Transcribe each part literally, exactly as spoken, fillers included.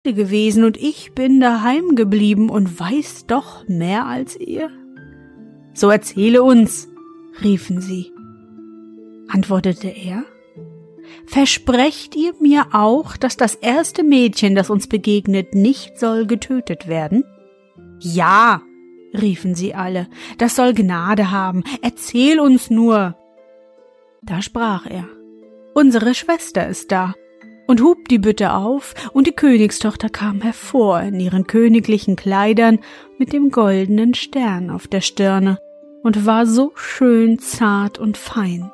gewesen und ich bin daheim geblieben und weiß doch mehr als ihr? So erzähle uns, riefen sie. Antwortete er, versprecht ihr mir auch, dass das erste Mädchen, das uns begegnet, nicht soll getötet werden? Ja, riefen sie alle, das soll Gnade haben, erzähl uns nur. Da sprach er, unsere Schwester ist da, und hub die Bütte auf, und die Königstochter kam hervor in ihren königlichen Kleidern mit dem goldenen Stern auf der Stirne und war so schön zart und fein.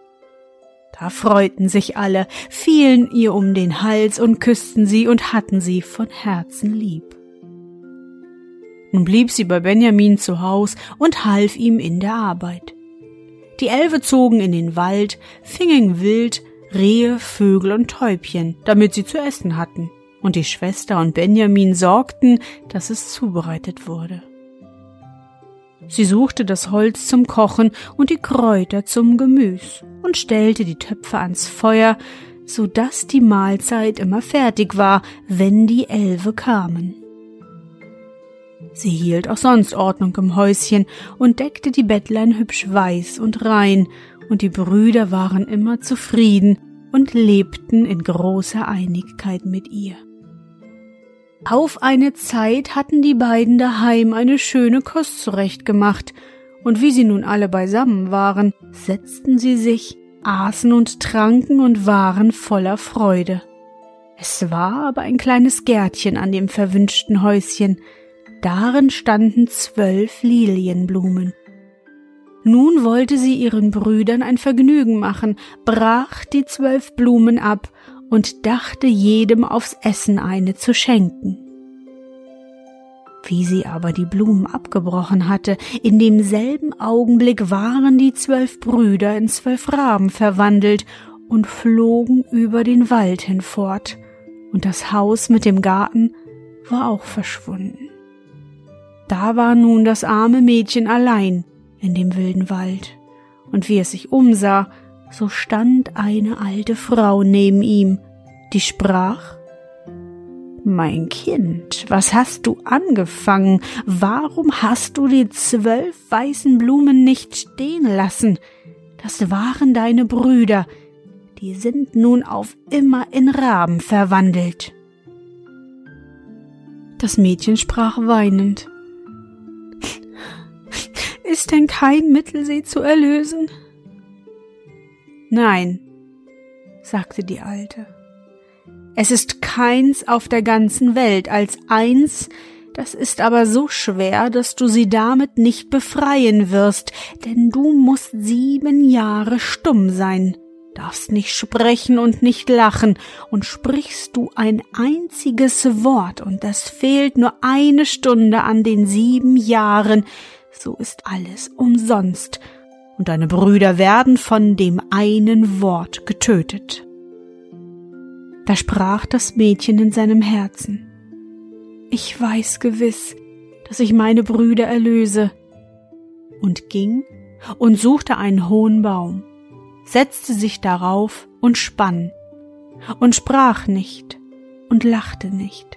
Da freuten sich alle, fielen ihr um den Hals und küssten sie und hatten sie von Herzen lieb. Nun blieb sie bei Benjamin zu Haus und half ihm in der Arbeit. Die Elfe zogen in den Wald, fingen Wild, Rehe, Vögel und Täubchen, damit sie zu essen hatten, und die Schwester und Benjamin sorgten, dass es zubereitet wurde. Sie suchte das Holz zum Kochen und die Kräuter zum Gemüs und stellte die Töpfe ans Feuer, so dass die Mahlzeit immer fertig war, wenn die Elfe kamen. Sie hielt auch sonst Ordnung im Häuschen und deckte die Bettlein hübsch weiß und rein, und die Brüder waren immer zufrieden und lebten in großer Einigkeit mit ihr. Auf eine Zeit hatten die beiden daheim eine schöne Kost zurechtgemacht, und wie sie nun alle beisammen waren, setzten sie sich, aßen und tranken und waren voller Freude. Es war aber ein kleines Gärtchen an dem verwünschten Häuschen, darin standen zwölf Lilienblumen. Nun wollte sie ihren Brüdern ein Vergnügen machen, brach die zwölf Blumen ab und dachte jedem aufs Essen eine zu schenken. Wie sie aber die Blumen abgebrochen hatte, in demselben Augenblick waren die zwölf Brüder in zwölf Raben verwandelt und flogen über den Wald hinfort, und das Haus mit dem Garten war auch verschwunden. Da war nun das arme Mädchen allein in dem wilden Wald, und wie es sich umsah, so stand eine alte Frau neben ihm, die sprach: »Mein Kind, was hast du angefangen? Warum hast du die zwölf weißen Blumen nicht stehen lassen? Das waren deine Brüder, die sind nun auf immer in Raben verwandelt.« Das Mädchen sprach weinend: »Ist denn kein Mittel, sie zu erlösen?« »Nein«, sagte die Alte, »es ist keins auf der ganzen Welt als eins, das ist aber so schwer, dass du sie damit nicht befreien wirst, denn du musst sieben Jahre stumm sein, darfst nicht sprechen und nicht lachen, und sprichst du ein einziges Wort, und es fehlt nur eine Stunde an den sieben Jahren, so ist alles umsonst, und deine Brüder werden von dem einen Wort getötet.« Da sprach das Mädchen in seinem Herzen: »Ich weiß gewiss, dass ich meine Brüder erlöse«, und ging und suchte einen hohen Baum, setzte sich darauf und spann, und sprach nicht und lachte nicht.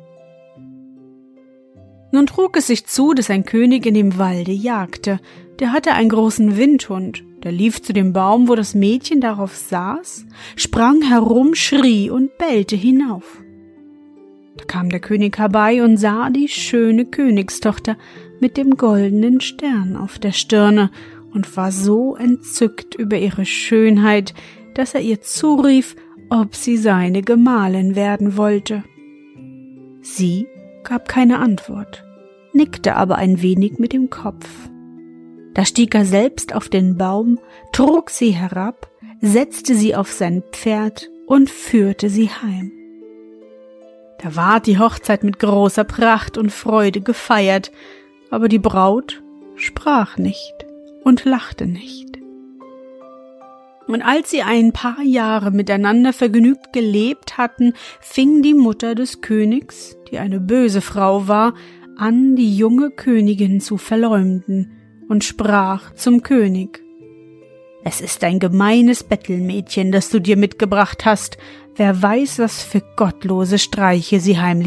Nun trug es sich zu, dass ein König in dem Walde jagte. Der hatte einen großen Windhund, der lief zu dem Baum, wo das Mädchen darauf saß, sprang herum, schrie und bellte hinauf. Da kam der König herbei und sah die schöne Königstochter mit dem goldenen Stern auf der Stirne und war so entzückt über ihre Schönheit, dass er ihr zurief, ob sie seine Gemahlin werden wollte. Sie gab keine Antwort, nickte aber ein wenig mit dem Kopf. Da stieg er selbst auf den Baum, trug sie herab, setzte sie auf sein Pferd und führte sie heim. Da ward die Hochzeit mit großer Pracht und Freude gefeiert, aber die Braut sprach nicht und lachte nicht. Und als sie ein paar Jahre miteinander vergnügt gelebt hatten, fing die Mutter des Königs, die eine böse Frau war, an, die junge Königin zu verleumden, und sprach zum König: »Es ist ein gemeines Bettelmädchen, das du dir mitgebracht hast. Wer weiß, was für gottlose Streiche sie heimlich